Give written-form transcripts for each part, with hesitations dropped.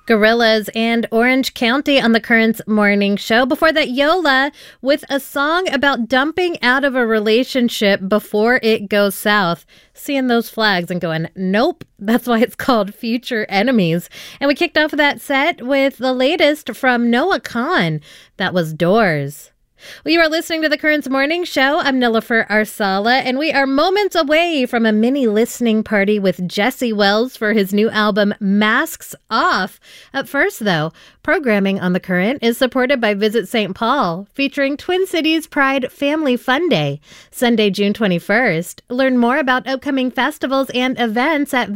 Gorillaz and Orange County on the Currents Morning Show. Before that, Yola with a song about dumping out of a relationship before it goes south. Seeing those flags and going, nope. That's why it's called Future Enemies. And we kicked off that set with the latest from Noah Kahan. That was Doors. Well, you are listening to the Currents Morning Show. I'm Nilofer Arsala, and we are moments away from a mini listening party with Jesse Wells for his new album, Masks Off. Up first, though, programming on The Current is supported by Visit St. Paul, featuring Twin Cities Pride Family Fun Day, Sunday, June 21st. Learn more about upcoming festivals and events at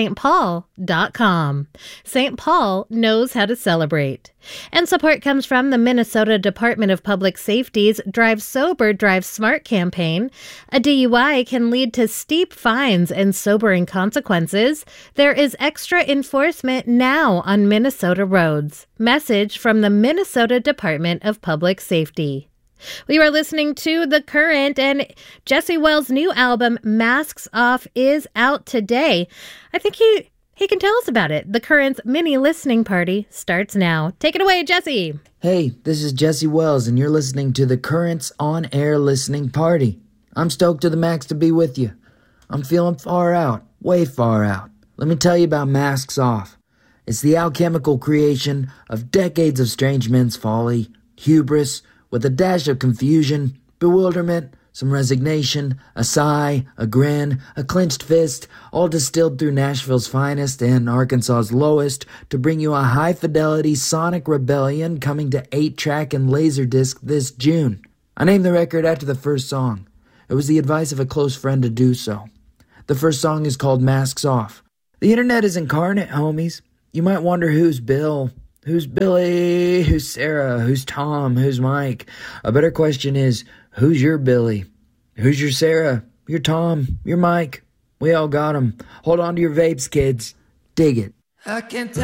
visitstpaul.com. St. Paul knows how to celebrate. And support comes from the Minnesota Department of Public Safety's Drive Sober, Drive Smart campaign. A DUI can lead to steep fines and sobering consequences. There is extra enforcement now on Minnesota roads. Message from the Minnesota Department of Public Safety. We are listening to The Current, and Jesse Wells' new album, Masks Off, is out today. I think he can tell us about it. The Current's mini listening party starts now. Take it away, Jesse. Hey, this is Jesse Wells, and you're listening to The Current's on-air listening party. I'm stoked to the max to be with you. I'm feeling far out, way far out. Let me tell you about Masks Off. It's the alchemical creation of decades of strange men's folly, hubris, with a dash of confusion, bewilderment, some resignation, a sigh, a grin, a clenched fist, all distilled through Nashville's finest and Arkansas's lowest to bring you a high-fidelity sonic rebellion coming to 8-track and Laserdisc this June. I named the record after the first song. It was the advice of a close friend to do so. The first song is called Masks Off. The internet is incarnate, homies. You might wonder who's Bill, who's Billy, who's Sarah, who's Tom, who's Mike. A better question is, who's your Billy? Who's your Sarah? Your Tom? Your Mike? We all got 'em. Hold on to your vapes, kids. Dig it. I can't